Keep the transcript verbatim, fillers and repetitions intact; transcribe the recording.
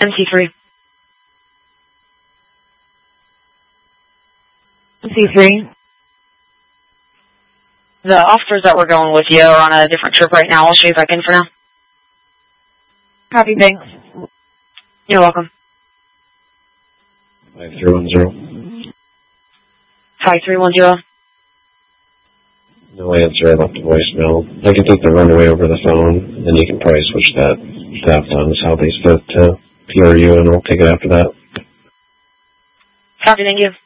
M C three. M C three. The officers that were going with you are on a different trip right now. I'll show you back in for now. Copy, thanks. You're welcome. five three one zero. five three one zero. No answer. I left a voicemail. I can take the runaway over the phone, and then you can probably switch that staff on Southeast to P R U, and I'll take it after that. Copy, thank you.